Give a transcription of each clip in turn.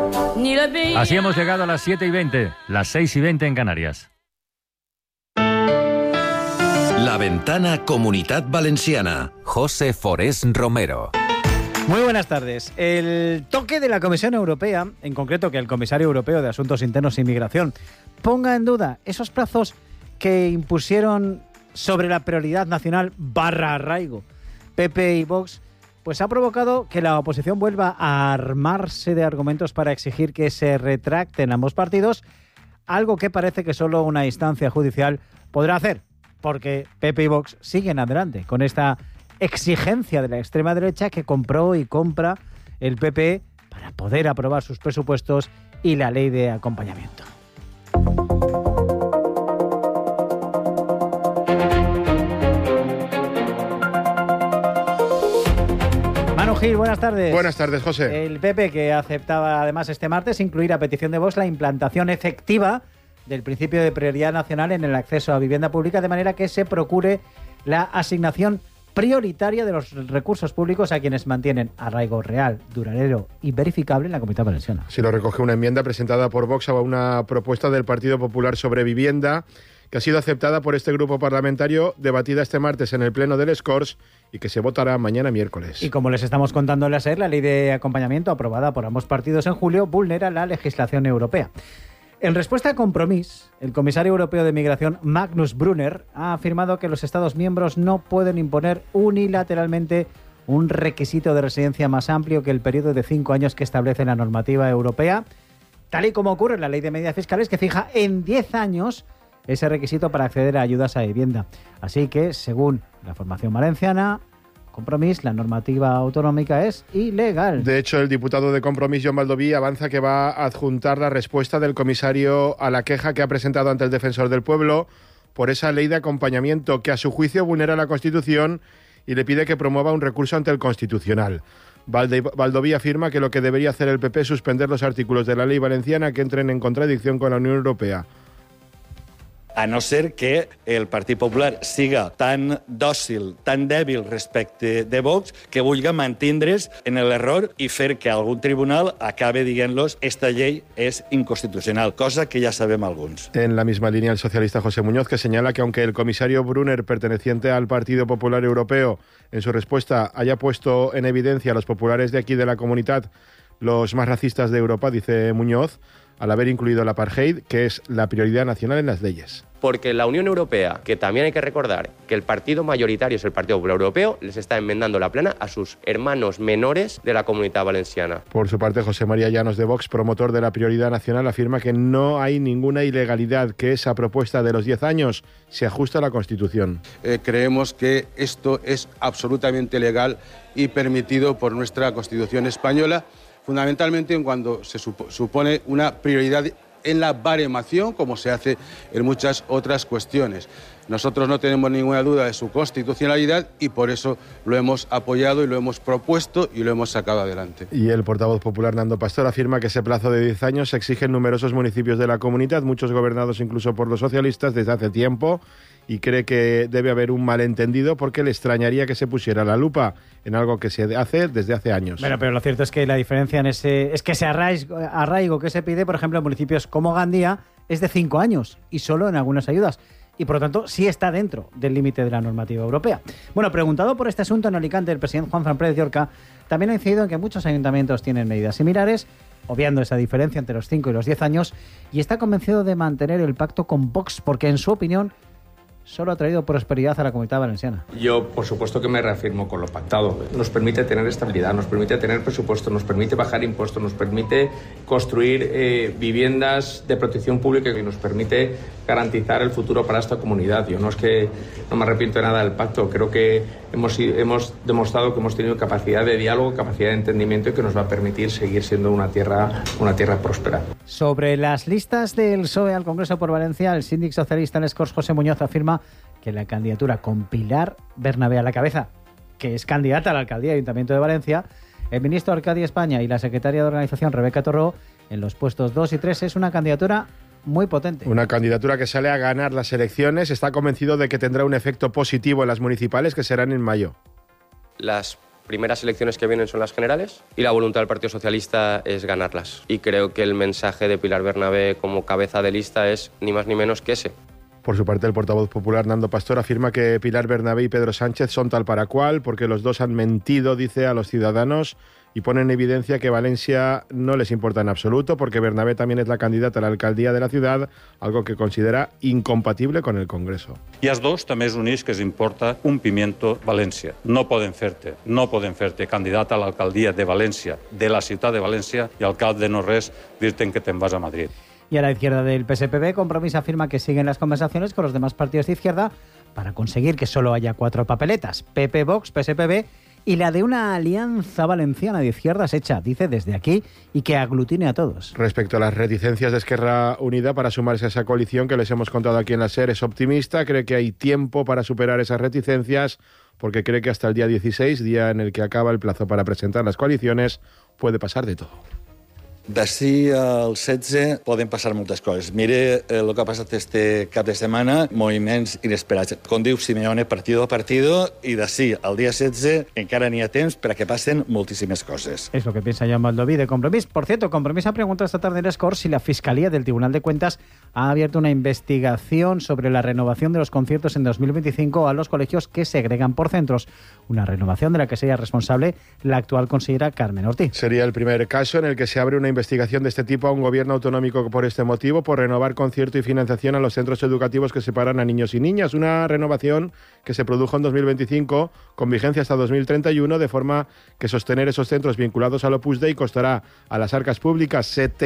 Así hemos llegado a las 7:20, las 6:20 en Canarias. La Ventana Comunitat Valenciana. José Forés Romero. Muy buenas tardes. El toque de la Comisión Europea, en concreto que el Comisario Europeo de Asuntos Internos e Inmigración ponga en duda esos plazos que impusieron sobre la prioridad nacional / arraigo PP y Vox, pues ha provocado que la oposición vuelva a armarse de argumentos para exigir que se retracten ambos partidos, algo que parece que solo una instancia judicial podrá hacer, porque PP y Vox siguen adelante con esta exigencia de la extrema derecha que compró y compra el PP para poder aprobar sus presupuestos y la ley de acompañamiento. Manu Gil, buenas tardes. Buenas tardes, José. El PP que aceptaba además este martes incluir a petición de Vox la implantación efectiva del principio de prioridad nacional en el acceso a vivienda pública, de manera que se procure la asignación prioritaria de los recursos públicos a quienes mantienen arraigo real, duradero y verificable en la Comunidad Valenciana. Sí, lo recoge una enmienda presentada por Vox a una propuesta del Partido Popular sobre vivienda que ha sido aceptada por este grupo parlamentario, debatida este martes en el Pleno del Corts y que se votará mañana miércoles. Y como les estamos contando en la SER, la ley de acompañamiento aprobada por ambos partidos en julio vulnera la legislación europea. En respuesta a Compromís, el comisario europeo de Migración, Magnus Brunner, ha afirmado que los Estados miembros no pueden imponer unilateralmente un requisito de residencia más amplio que el periodo de 5 años que establece la normativa europea, tal y como ocurre en la ley de medidas fiscales, que fija en 10 años ese requisito para acceder a ayudas a vivienda. Así que, según la formación valenciana, Compromís, la normativa autonómica es ilegal. De hecho, el diputado de Compromís, Jon Baldoví, avanza que va a adjuntar la respuesta del comisario a la queja que ha presentado ante el Defensor del Pueblo por esa ley de acompañamiento que a su juicio vulnera la Constitución y le pide que promueva un recurso ante el Constitucional. Baldoví afirma que lo que debería hacer el PP es suspender los artículos de la ley valenciana que entren en contradicción con la Unión Europea. A no ser que el Partit Popular siga tan dòcil, tan dèbil respecte de Vox, que vulgui mantindre's en l'error i fer que algun tribunal acabe dient-los esta llei és inconstitucional, cosa que ya sabem alguns. En la misma línea el socialista José Muñoz, que señala que aunque el comisario Brunner, perteneciente al Partido Popular Europeo, en su respuesta haya puesto en evidencia a los populares de aquí de la comunidad, los más racistas de Europa, dice Muñoz, al haber incluido el apartheid, que es la prioridad nacional en las leyes. Porque la Unión Europea, que también hay que recordar que el partido mayoritario es el Partido Popular Europeo, les está enmendando la plana a sus hermanos menores de la Comunidad Valenciana. Por su parte, José María Llanos de Vox, promotor de la prioridad nacional, afirma que no hay ninguna ilegalidad, que esa propuesta de los 10 años se ajusta a la Constitución. Creemos que esto es absolutamente legal y permitido por nuestra Constitución española, fundamentalmente en cuando se supone una prioridad en la baremación, como se hace en muchas otras cuestiones. Nosotros no tenemos ninguna duda de su constitucionalidad y por eso lo hemos apoyado y lo hemos propuesto y lo hemos sacado adelante. Y el portavoz popular Nando Pastor afirma que ese plazo de 10 años se exige en numerosos municipios de la comunidad, muchos gobernados incluso por los socialistas desde hace tiempo, y cree que debe haber un malentendido porque le extrañaría que se pusiera la lupa en algo que se hace desde hace años. Bueno, pero lo cierto es que la diferencia en es que ese arraigo que se pide, por ejemplo, en municipios como Gandía, es de 5 años y solo en algunas ayudas. Y por lo tanto sí está dentro del límite de la normativa europea. Bueno, preguntado por este asunto en Alicante, el presidente Juan Fran Pérez de Orca también ha incidido en que muchos ayuntamientos tienen medidas similares, obviando esa diferencia entre los 5 y los 10 años, y está convencido de mantener el pacto con Vox porque, en su opinión, solo ha traído prosperidad a la Comunidad Valenciana. Yo, por supuesto, que me reafirmo con lo pactado. Nos permite tener estabilidad, nos permite tener presupuesto, nos permite bajar impuestos, nos permite construir viviendas de protección pública y nos permite garantizar el futuro para esta comunidad. Yo no es que no me arrepiento de nada del pacto, creo que hemos demostrado que hemos tenido capacidad de diálogo, capacidad de entendimiento y que nos va a permitir seguir siendo una tierra próspera. Sobre las listas del PSOE al Congreso por Valencia, el síndic socialista en les Corts, José Muñoz, afirma que la candidatura con Pilar Bernabé a la cabeza, que es candidata a la alcaldía del Ayuntamiento de Valencia, el ministro Arcadi España y la secretaria de organización Rebeca Torró en los puestos 2 y 3 es una candidatura muy potente. Una candidatura que sale a ganar las elecciones. Está convencido de que tendrá un efecto positivo en las municipales, que serán en mayo. Las primeras elecciones que vienen son las generales y la voluntad del Partido Socialista es ganarlas. Y creo que el mensaje de Pilar Bernabé como cabeza de lista es ni más ni menos que ese. Por su parte, el portavoz popular Nando Pastor afirma que Pilar Bernabé y Pedro Sánchez son tal para cual porque los dos han mentido, dice, a los ciudadanos y pone en evidencia que Valencia no les importa en absoluto porque Bernabé también es la candidata a la alcaldía de la ciudad, algo que considera incompatible con el Congreso. I als dos també és unís que els importa un pimiento València. No poden fer-te candidat a l'alcaldia de València, de la ciutat de València, i al cap de no res dir-te que te'n vas a Madrid. Y a la izquierda del PSPB, Compromís afirma que siguen las conversaciones con los demás partidos de izquierda para conseguir que solo haya 4 papeletas, PP, Vox, PSPB y la de una alianza valenciana de izquierdas hecha, dice, desde aquí y que aglutine a todos. Respecto a las reticencias de Esquerra Unida para sumarse a esa coalición que les hemos contado aquí en la SER, es optimista, cree que hay tiempo para superar esas reticencias porque cree que hasta el día 16, día en el que acaba el plazo para presentar las coaliciones, puede pasar de todo. D'ací al 16 poden passar moltes coses. Mire el que ha passat este cap de setmana, moviments inesperats. Com diu Simeone, partido a partido, i d'ací al dia 16 encara n'hi ha temps per a que passen moltíssimes coses. Es lo que piensa Jan Baldoví de Compromís. Por cierto, Compromís ha preguntado esta tarde en Escort si la Fiscalía del Tribunal de Cuentas ha abierto una investigación sobre la renovación de los conciertos en 2025 a los colegios que segregan por centros. Una renovación de la que sería responsable la actual consellera Carmen Ortiz. Sería el primer caso en el que se abre una investigación de este tipo a un gobierno autonómico por este motivo, por renovar concierto y financiación a los centros educativos que separan a niños y niñas. Una renovación que se produjo en 2025 con vigencia hasta 2031, de forma que sostener esos centros vinculados al Opus Dei costará a las arcas públicas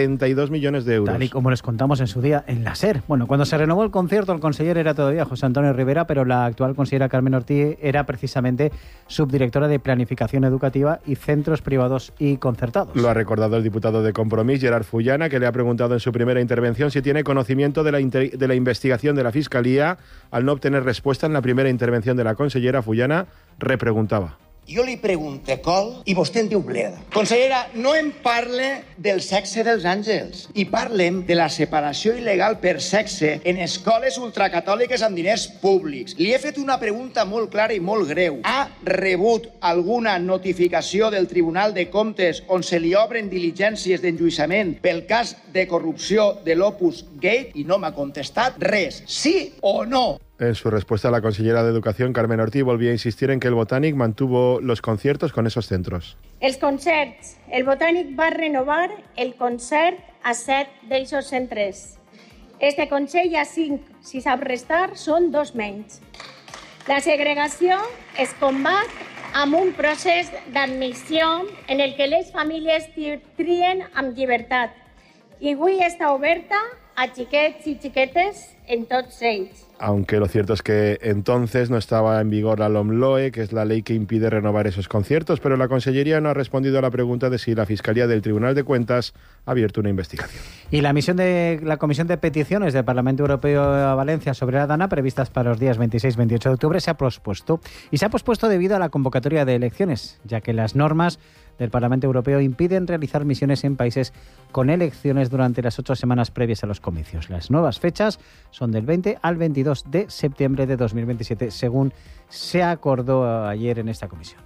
72 millones de euros. Tal y como les contamos en su día en la SER. Bueno, cuando se renovó el concierto, el conseller era todavía José Antonio Rivera, pero la actual consellera Carmen Ortiz era precisamente subdirectora de Planificación Educativa y Centros Privados y Concertados. Lo ha recordado el diputado de Compromís, Gerard Fullana, que le ha preguntado en su primera intervención si tiene conocimiento de la investigación de la Fiscalía. Al no obtener respuesta en la primera intervención de la consellera, Fullana repreguntava. Jo li pregunto col i vostè en diu bleda. Consellera, no em parle del sexe dels àngels i parlem de la separació il·legal per sexe en escoles ultracatòliques amb diners públics. Li he fet una pregunta molt clara i molt greu. Ha rebut alguna notificació del Tribunal de Comptes on se li obren diligències d'enlluïssament pel cas de corrupció de l'Opus Gate? I no m'ha contestat res. Sí o no? En su respuesta, la consellera de Educación, Carmen Ortiz, volvía a insistir en que el Botànic mantuvo los conciertos con esos centros. Els concerts. El Botànic va renovar el concert a 7 d'eixos centres. Este Consell hi ha 5. Si sap restar, són 2 menys. La segregació es combat amb un procés d'admissió en el que les famílies trien amb llibertat. I avui està oberta a xiquets i xiquetes en tots ells. Aunque lo cierto es que entonces no estaba en vigor la LOMLOE, que es la ley que impide renovar esos conciertos, pero la Consellería no ha respondido a la pregunta de si la Fiscalía del Tribunal de Cuentas ha abierto una investigación. Y la Comisión de Peticiones del Parlamento Europeo a Valencia sobre la DANA, previstas para los días 26 y 28 de octubre, se ha pospuesto. Y se ha pospuesto debido a la convocatoria de elecciones, ya que las normas del Parlamento Europeo impiden realizar misiones en países con elecciones durante las 8 semanas previas a los comicios. Las nuevas fechas son del 20 al 22 de septiembre de 2027, según se acordó ayer en esta comisión.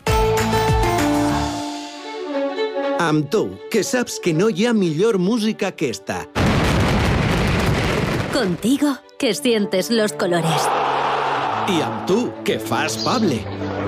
Amb tu, que saps que no hi ha millor música que esta. Contigo, que sientes los colores. I amb tu, que fas Pable.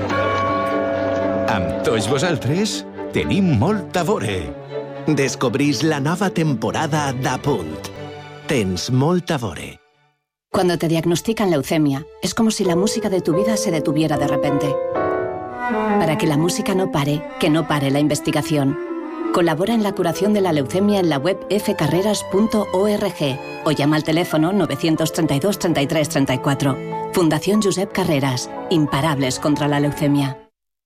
Amb tots vosaltres tenim molt a veure. Descobrís la nova temporada d'A Punt. Tens molt a veure. Cuando te diagnostican leucemia, es como si la música de tu vida se detuviera de repente. Para que la música no pare, que no pare la investigación. Colabora en la curación de la leucemia en la web fcarreras.org o llama al teléfono 932 33 34. Fundación Josep Carreras. Imparables contra la leucemia.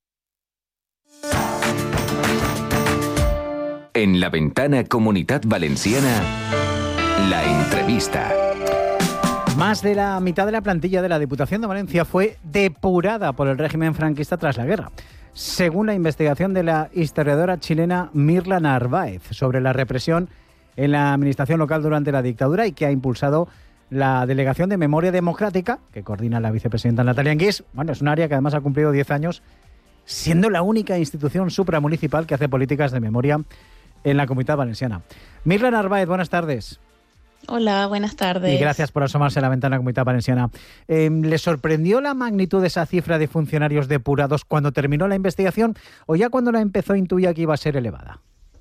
En La Ventana Comunitat Valenciana, la entrevista. Más de la mitad de la plantilla de la Diputación de Valencia fue depurada por el régimen franquista tras la guerra, según la investigación de la historiadora chilena Mirla Narváez sobre la represión en la administración local durante la dictadura y que ha impulsado la Delegación de Memoria Democrática, que coordina la vicepresidenta Natalia Anguís. Bueno, es un área que además ha cumplido 10 años siendo la única institución supramunicipal que hace políticas de memoria en la Comunitat Valenciana. Mirla Narváez, buenas tardes. Hola, buenas tardes. Y gracias por asomarse a la ventana de la Comunitat Valenciana. ¿Le sorprendió la magnitud de esa cifra de funcionarios depurados cuando terminó la investigación o ya cuando la empezó intuía que iba a ser elevada?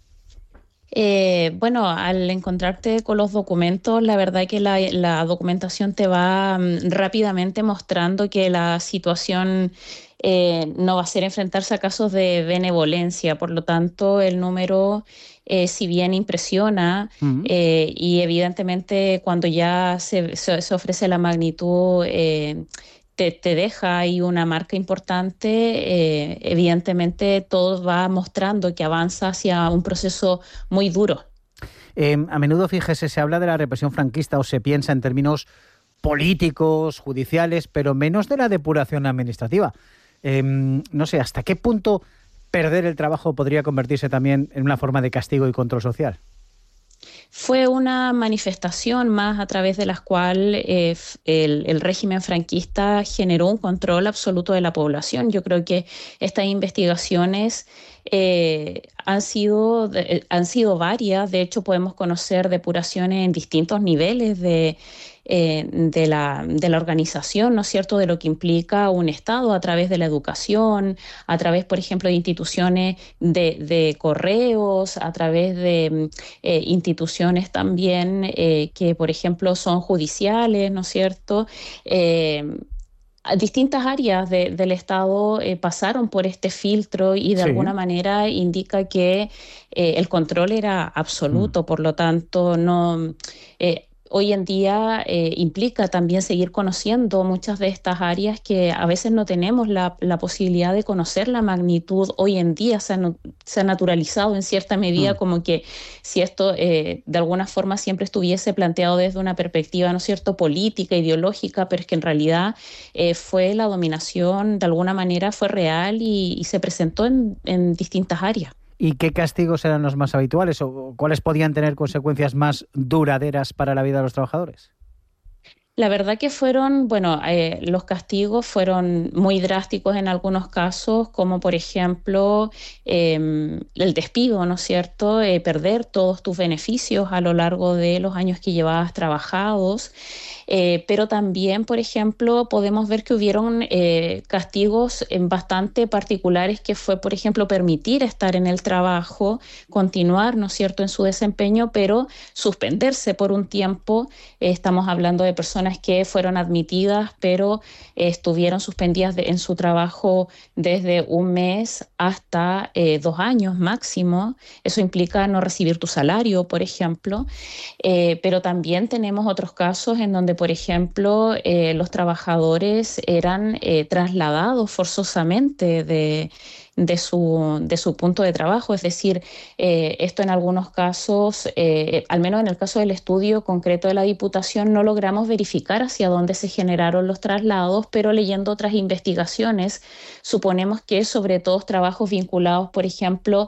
Bueno, al encontrarte con los documentos, la verdad que la documentación te va rápidamente mostrando que la situación no va a ser enfrentarse a casos de benevolencia. Por lo tanto, el número, si bien impresiona, y evidentemente cuando ya se ofrece la magnitud, te deja ahí una marca importante, evidentemente todo va mostrando que avanza hacia un proceso muy duro. A menudo, fíjese, se habla de la represión franquista o se piensa en términos políticos, judiciales, pero menos de la depuración administrativa. No sé, ¿hasta qué punto perder el trabajo podría convertirse también en una forma de castigo y control social? Fue una manifestación más a través de la cual el régimen franquista generó un control absoluto de la población. Yo creo que estas investigaciones han sido varias. De hecho, podemos conocer depuraciones en distintos niveles de la organización, ¿no es cierto?, de lo que implica un Estado a través de la educación, a través, por ejemplo, de instituciones de correos, a través de instituciones también que, por ejemplo, son judiciales, ¿no es cierto?, distintas áreas del Estado pasaron por este filtro y de alguna manera indica que el control era absoluto. Por lo tanto, no... Hoy en día implica también seguir conociendo muchas de estas áreas que a veces no tenemos la posibilidad de conocer la magnitud. Hoy en día se ha naturalizado en cierta medida como que si esto de alguna forma siempre estuviese planteado desde una perspectiva, ¿no es cierto?, política, ideológica, pero es que en realidad fue la dominación, de alguna manera fue real y se presentó en distintas áreas. ¿Y qué castigos eran los más habituales o cuáles podían tener consecuencias más duraderas para la vida de los trabajadores? La verdad que fueron, los castigos fueron muy drásticos en algunos casos, como por ejemplo el despido, ¿no es cierto?, perder todos tus beneficios a lo largo de los años que llevabas trabajados. Pero también, por ejemplo, podemos ver que hubieron castigos bastante particulares, que fue, por ejemplo, permitir estar en el trabajo, continuar, ¿no es cierto?, en su desempeño, pero suspenderse por un tiempo. Estamos hablando de personas que fueron admitidas, pero estuvieron suspendidas en su trabajo desde un mes hasta 2 años máximo. Eso implica no recibir tu salario, por ejemplo. Pero también tenemos otros casos en donde, por ejemplo, los trabajadores eran trasladados forzosamente de su punto de trabajo. Es decir, esto en algunos casos, al menos en el caso del estudio concreto de la Diputación, no logramos verificar hacia dónde se generaron los traslados, pero leyendo otras investigaciones, suponemos que sobre todo trabajos vinculados, por ejemplo,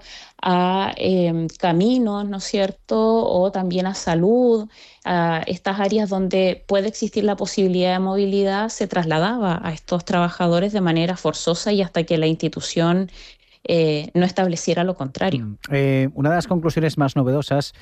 a caminos, ¿no es cierto?, o también a salud, a estas áreas donde puede existir la posibilidad de movilidad, se trasladaba a estos trabajadores de manera forzosa y hasta que la institución no estableciera lo contrario. Una de las conclusiones más novedosas,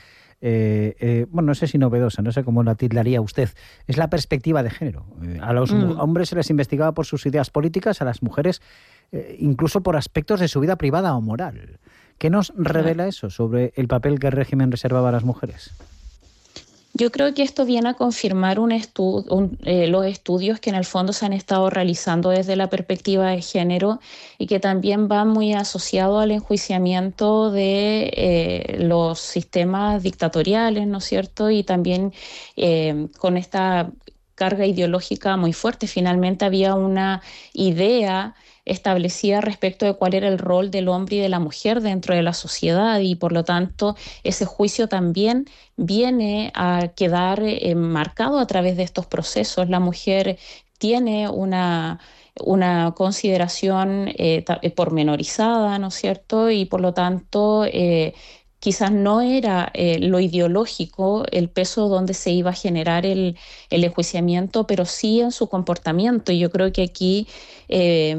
no sé si novedosa, no sé cómo la tildaría usted, es la perspectiva de género. A los hombres se les investigaba por sus ideas políticas, a las mujeres incluso por aspectos de su vida privada o moral. ¿Qué nos revela eso sobre el papel que el régimen reservaba a las mujeres? Yo creo que esto viene a confirmar los estudios que en el fondo se han estado realizando desde la perspectiva de género y que también van muy asociados al enjuiciamiento de los sistemas dictatoriales, ¿no es cierto? Y también con esta carga ideológica muy fuerte. Finalmente había una idea establecida respecto de cuál era el rol del hombre y de la mujer dentro de la sociedad y por lo tanto ese juicio también viene a quedar marcado a través de estos procesos. La mujer tiene una consideración pormenorizada, ¿no es cierto? Y por lo tanto quizás no era lo ideológico el peso donde se iba a generar el enjuiciamiento, pero sí en su comportamiento. Y yo creo que aquí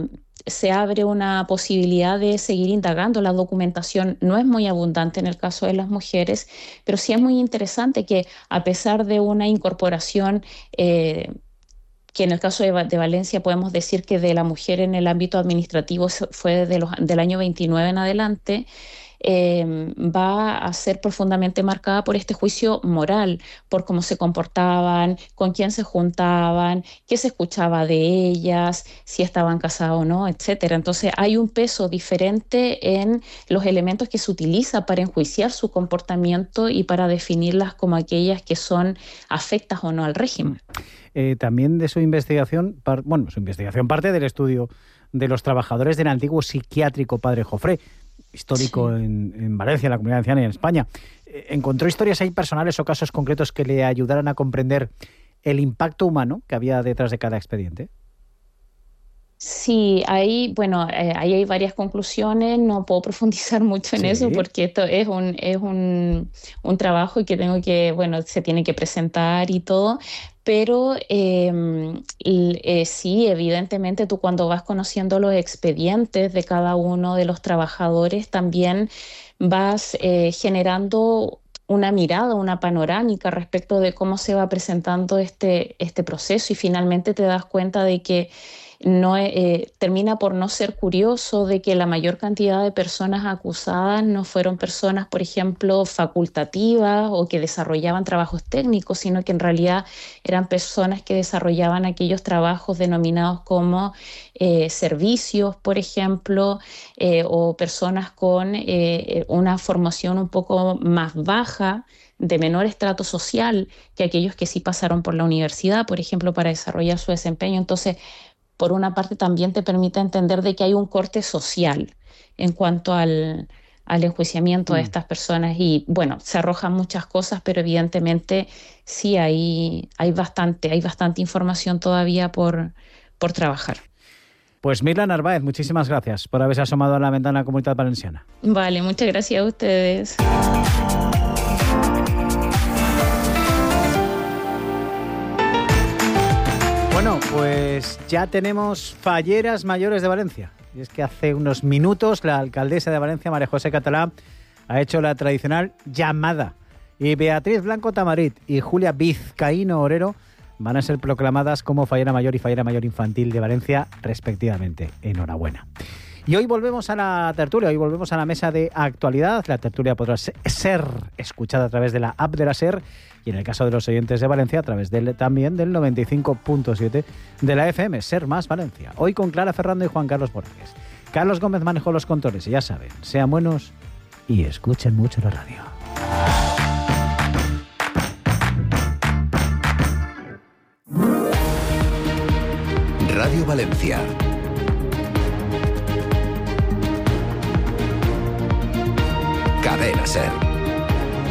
se abre una posibilidad de seguir indagando. La documentación no es muy abundante en el caso de las mujeres, pero sí es muy interesante que a pesar de una incorporación que en el caso de Valencia podemos decir que de la mujer en el ámbito administrativo fue del año 29 en adelante, va a ser profundamente marcada por este juicio moral, por cómo se comportaban, con quién se juntaban, qué se escuchaba de ellas, si estaban casadas o no, etcétera. Entonces hay un peso diferente en los elementos que se utiliza para enjuiciar su comportamiento y para definirlas como aquellas que son afectas o no al régimen. También de su investigación parte del estudio de los trabajadores del antiguo psiquiátrico Padre Jofré, histórico sí. en Valencia, en la Comunidad Valenciana y en España. ¿Encontró historias ahí personales o casos concretos que le ayudaran a comprender el impacto humano que había detrás de cada expediente? Sí, ahí hay varias conclusiones, no puedo profundizar mucho en eso porque esto es un trabajo y que se tiene que presentar y todo, pero sí, evidentemente tú cuando vas conociendo los expedientes de cada uno de los trabajadores también vas generando una mirada, una panorámica respecto de cómo se va presentando este proceso y finalmente te das cuenta de que no termina por no ser curioso de que la mayor cantidad de personas acusadas no fueron personas, por ejemplo, facultativas o que desarrollaban trabajos técnicos, sino que en realidad eran personas que desarrollaban aquellos trabajos denominados como servicios, por ejemplo, o personas con una formación un poco más baja, de menor estrato social que aquellos que sí pasaron por la universidad, por ejemplo, para desarrollar su desempeño. Entonces, por una parte también te permite entender de que hay un corte social en cuanto al enjuiciamiento de estas personas y se arrojan muchas cosas, pero evidentemente sí hay bastante información todavía por trabajar. Pues Mirla Narváez, muchísimas gracias por haberse asomado a la ventana de la Comunidad Valenciana. Vale, muchas gracias a ustedes. Bueno, pues ya tenemos falleras mayores de Valencia. Y es que hace unos minutos la alcaldesa de Valencia, María José Catalá, ha hecho la tradicional llamada. Y Beatriz Blanco Tamarit y Julia Vizcaíno Orero van a ser proclamadas como fallera mayor y fallera mayor infantil de Valencia, respectivamente. Enhorabuena. Y hoy volvemos a la tertulia, hoy volvemos a la mesa de actualidad. La tertulia podrá ser escuchada a través de la app de la SER y en el caso de los oyentes de Valencia a través también del 95.7 de la FM, SER más Valencia. Hoy con Clara Ferrando y Juan Carlos Borges. Carlos Gómez manejó los controles y ya saben, sean buenos y escuchen mucho la radio. Radio Valencia. Cadena SER.